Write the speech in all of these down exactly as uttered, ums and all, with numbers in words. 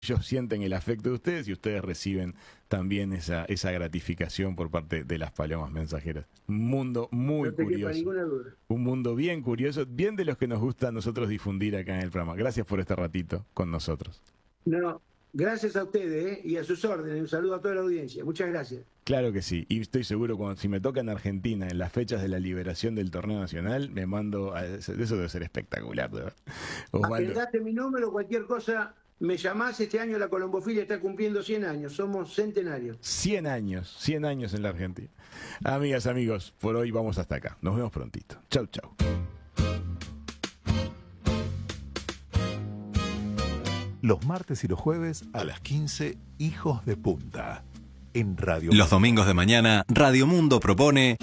ellos sienten el afecto de ustedes y ustedes reciben también esa, esa gratificación por parte de las palomas mensajeras. Un mundo muy no te curioso. Ninguna duda. Un mundo bien curioso, bien de los que nos gusta a nosotros difundir acá en el programa. Gracias por este ratito con nosotros. No, gracias a ustedes, ¿eh? Y a sus órdenes. Un saludo a toda la audiencia. Muchas gracias. Claro que sí, y estoy seguro cuando si me toca en Argentina en las fechas de la liberación del torneo nacional, me mando a eso, eso debe ser espectacular, de verdad. Agendate mi número, cualquier cosa me llamás. Este año la colombofilia está cumpliendo cien años, somos centenarios. cien años, cien años en la Argentina. Amigas, amigos, por hoy vamos hasta acá. Nos vemos prontito. Chau, chau. Los martes y los jueves a las quince, Hijos de Punta. En Radio Los domingos de mañana, Radio Mundo propone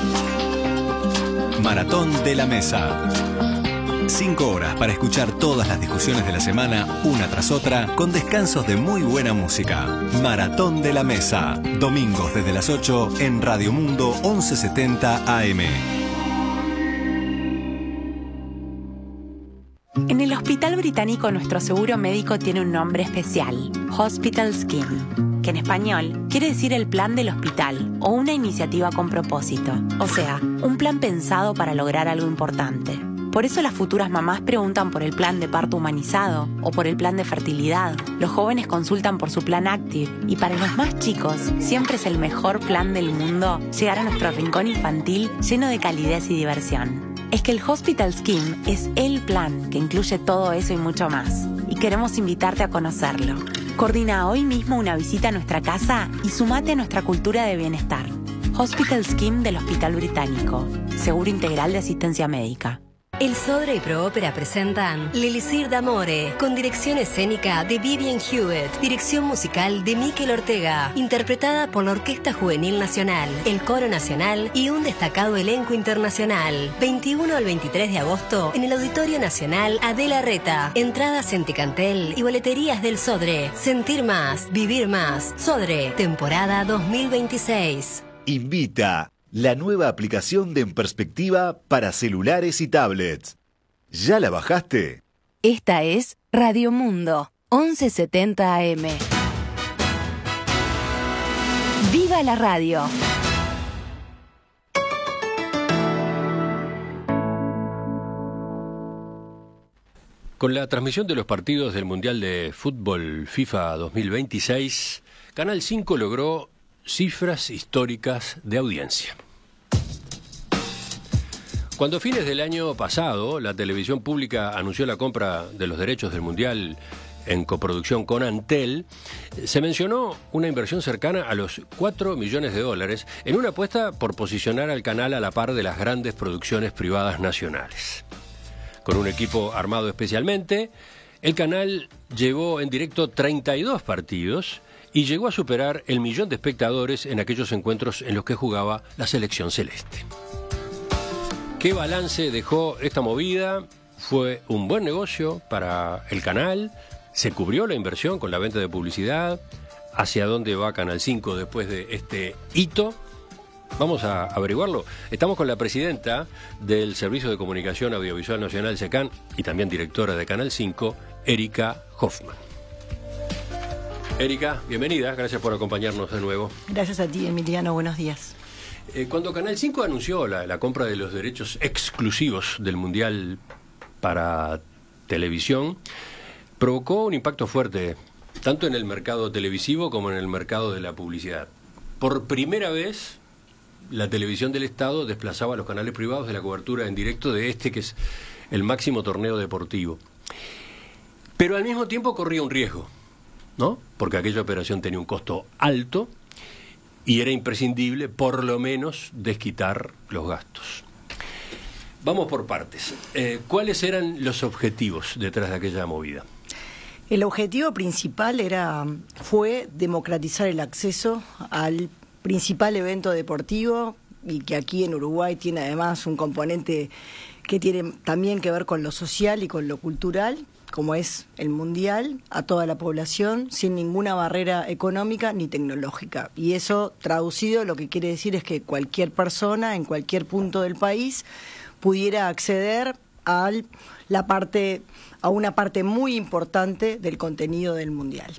Maratón de la Mesa. Cinco horas para escuchar todas las discusiones de la semana, una tras otra, con descansos de muy buena música. Maratón de la Mesa. Domingos desde las ocho en Radio Mundo once setenta A M. En el Hospital Británico nuestro seguro médico tiene un nombre especial, Hospital Scheme, que en español quiere decir el plan del hospital o una iniciativa con propósito, o sea, un plan pensado para lograr algo importante. Por eso las futuras mamás preguntan por el plan de parto humanizado o por el plan de fertilidad. Los jóvenes consultan por su plan Active y para los más chicos siempre es el mejor plan del mundo llegar a nuestro rincón infantil lleno de calidez y diversión. Es que el Hospital Scheme es el plan que incluye todo eso y mucho más. Y queremos invitarte a conocerlo. Coordina hoy mismo una visita a nuestra casa y sumate a nuestra cultura de bienestar. Hospital Scheme del Hospital Británico. Seguro Integral de Asistencia Médica. El Sodre y Proópera presentan L'Elisir d'Amore, con dirección escénica de Vivian Hewitt, dirección musical de Mikel Ortega, interpretada por la Orquesta Juvenil Nacional, el Coro Nacional y un destacado elenco internacional. veintiuno al veintitrés de agosto en el Auditorio Nacional Adela Reta. Entradas en Ticantel y boleterías del Sodre. Sentir más, vivir más. Sodre, temporada dos mil veintiséis. Invita. La nueva aplicación de En Perspectiva para celulares y tablets. ¿Ya la bajaste? Esta es Radio Mundo, once setenta A M. ¡Viva la radio! Con la transmisión de los partidos del Mundial de Fútbol FIFA dos mil veintiséis, Canal cinco logró cifras históricas de audiencia. Cuando a fines del año pasado la televisión pública anunció la compra de los derechos del Mundial en coproducción con Antel, se mencionó una inversión cercana a los cuatro millones de dólares en una apuesta por posicionar al canal a la par de las grandes producciones privadas nacionales. Con un equipo armado especialmente, el canal llevó en directo treinta y dos partidos y llegó a superar el millón de espectadores en aquellos encuentros en los que jugaba la selección celeste. ¿Qué balance dejó esta movida? ¿Fue un buen negocio para el canal? ¿Se cubrió la inversión con la venta de publicidad? ¿Hacia dónde va Canal cinco después de este hito? Vamos a averiguarlo. Estamos con la presidenta del Servicio de Comunicación Audiovisual Nacional, SECAN, y también directora de Canal cinco, Erika Hoffman. Erika, bienvenida, gracias por acompañarnos de nuevo. Gracias a ti, Emiliano, buenos días. Eh, cuando Canal cinco anunció la, la compra de los derechos exclusivos del Mundial para televisión, provocó un impacto fuerte, tanto en el mercado televisivo como en el mercado de la publicidad. Por primera vez, la televisión del Estado desplazaba a los canales privados de la cobertura en directo de este, que es el máximo torneo deportivo. Pero al mismo tiempo corría un riesgo, ¿no? Porque aquella operación tenía un costo alto y era imprescindible, por lo menos, desquitar los gastos. Vamos por partes. Eh, ¿Cuáles eran los objetivos detrás de aquella movida? El objetivo principal era, fue democratizar el acceso al principal evento deportivo, y que aquí en Uruguay tiene además un componente que tiene también que ver con lo social y con lo cultural, como es el Mundial, a toda la población, sin ninguna barrera económica ni tecnológica. Y eso, traducido, lo que quiere decir es que cualquier persona, en cualquier punto del país, pudiera acceder a la parte, a una parte muy importante del contenido del Mundial.